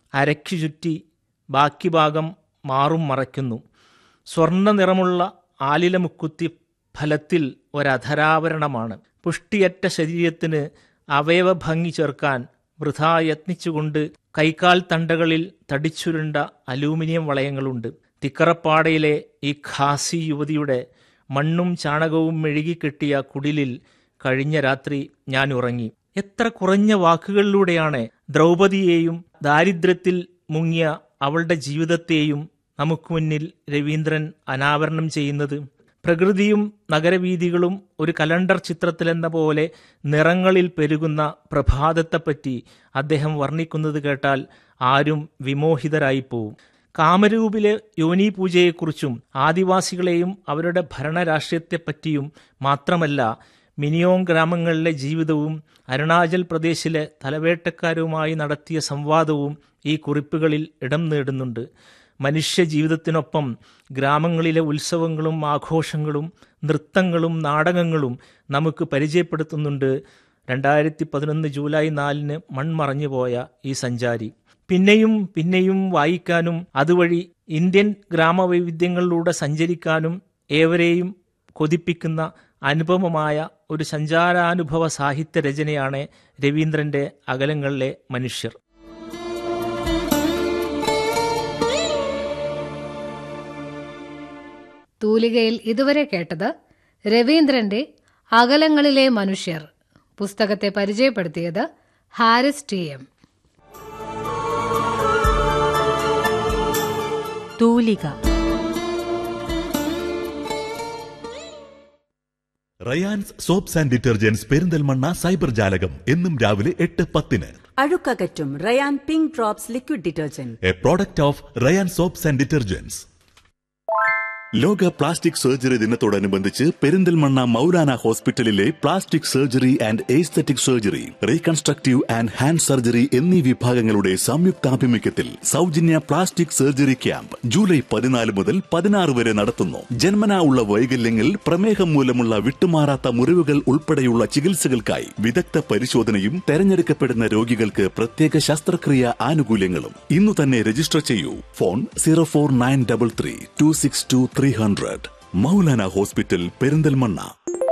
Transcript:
അരയ്ക്കു ചുറ്റി ബാക്കി ഭാഗം മാറും മറയ്ക്കുന്നു. സ്വർണ്ണ നിറമുള്ള ആലിലമുക്കുത്തി ഫലത്തിൽ ഒരധരാവരണമാണ്. പുഷ്ടിയറ്റ ശരീരത്തിന് അവയവ ഭംഗി ചേർക്കാൻ വൃഥാ യത്നിച്ചുകൊണ്ട് കൈക്കാൽ തണ്ടകളിൽ തടിച്ചുരുണ്ട അലൂമിനിയം വളയങ്ങളുണ്ട്. തിക്കറപ്പാടയിലെ ഈ ഖാസി യുവതിയുടെ മണ്ണും ചാണകവും മെഴുകിക്കെട്ടിയ കുടിലിൽ കഴിഞ്ഞ രാത്രി ഞാൻ ഉറങ്ങി. എത്ര കുറഞ്ഞ വാക്കുകളിലൂടെയാണ് ദ്രൗപദിയെയും ദാരിദ്ര്യത്തിൽ മുങ്ങിയ അവളുടെ ജീവിതത്തെയും നമുക്ക് മുന്നിൽ രവീന്ദ്രൻ അനാവരണം ചെയ്യുന്നത്. പ്രകൃതിയും നഗരവീഥികളും ഒരു കലണ്ടർ ചിത്രത്തിലെന്ന പോലെ നിറങ്ങളിൽ പെരുകുന്ന പ്രഭാതത്തെപ്പറ്റി അദ്ദേഹം വർണ്ണിക്കുന്നത് കേട്ടാൽ ആരും വിമോഹിതരായിപ്പോവും. കാമരൂപിലെ യോനി പൂജയെക്കുറിച്ചും ആദിവാസികളെയും അവരുടെ ഭരണരാഷ്ട്രീയത്തെപ്പറ്റിയും മാത്രമല്ല, മിനിയോങ് ഗ്രാമങ്ങളിലെ ജീവിതവും അരുണാചൽ പ്രദേശിലെ തലവേട്ടക്കാരുമായി നടത്തിയ സംവാദവും ഈ കുറിപ്പുകളിൽ ഇടം നേടുന്നുണ്ട്. മനുഷ്യ ജീവിതത്തിനൊപ്പം ഗ്രാമങ്ങളിലെ ഉത്സവങ്ങളും ആഘോഷങ്ങളും നൃത്തങ്ങളും നാടകങ്ങളും നമുക്ക് പരിചയപ്പെടുത്തുന്നുണ്ട് 2011 ജൂലൈ 4 മൺമറഞ്ഞുപോയ ഈ സഞ്ചാരി. പിന്നെയും പിന്നെയും വായിക്കാനും അതുവഴി ഇന്ത്യൻ ഗ്രാമവൈവിധ്യങ്ങളിലൂടെ സഞ്ചരിക്കാനും ഏവരെയും കൊതിപ്പിക്കുന്ന അനുപമമായ ഒരു സഞ്ചാരാനുഭവ സാഹിത്യ രചനയാണ് രവീന്ദ്രന്റെ അകലങ്ങളിലെ മനുഷ്യർ. തൂലികയിൽ ഇതുവരെ കേട്ടത് രവീന്ദ്രന്റെ അകലങ്ങളിലെ മനുഷ്യർ. പുസ്തകത്തെ പരിചയപ്പെടുത്തിയത് ഹാരിസ് TM. തൂലിക. Rayan's soaps and detergents Perinthalmanna cyber ജാലകം എന്നും രാവിലെ 8:10. അഴുക്കകറ്റും Ryan pink drops liquid detergent, A product of Ryan soaps and detergents. ലോക പ്ലാസ്റ്റിക് സർജറി ദിനത്തോടനുബന്ധിച്ച് പെരിന്തൽമണ്ണ മൗലാന ഹോസ്പിറ്റലിലെ plastic surgery and aesthetic surgery, reconstructive and hand surgery എന്നീ വിഭാഗങ്ങളുടെ സംയുക്താഭിമുഖ്യത്തിൽ സൗജന്യ പ്ലാസ്റ്റിക് സർജറി ക്യാമ്പ് ജൂലൈ 14 മുതൽ 16 വരെ നടത്തുന്നു. ജന്മനാ ഉള്ള വൈകല്യങ്ങൾ, പ്രമേഹം മൂലമുള്ള വിട്ടുമാറാത്ത മുറിവുകൾ ഉൾപ്പെടെയുള്ള ചികിത്സകൾക്കായി വിദഗ്ധ പരിശോധനയും തെരഞ്ഞെടുക്കപ്പെടുന്ന രോഗികൾക്ക് പ്രത്യേക ശസ്ത്രക്രിയ ആനുകൂല്യങ്ങളും. ഇന്നു തന്നെ രജിസ്റ്റർ ചെയ്യൂ. ഫോൺ 04933 262 300. മൗലാന ഹോസ്പിറ്റൽ പെരിന്തൽമണ്ണ.